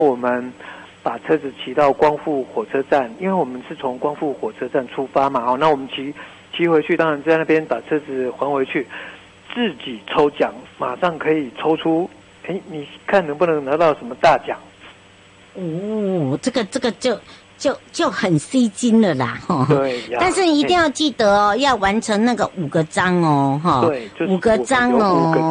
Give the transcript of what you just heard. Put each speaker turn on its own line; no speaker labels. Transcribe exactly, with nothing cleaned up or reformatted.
我们把车子骑到光复火车站，因为我们是从光复火车站出发嘛，哦，那我们骑骑回去，当然在那边把车子还回去，自己抽奖，马上可以抽出，哎，你看能不能拿到什么大奖？
哦，这个这个就就就很吸睛了啦，哈。
对呀。
但是一定要记得哦，要完成那个五个章哦，哈。
对，就是
五个章哦。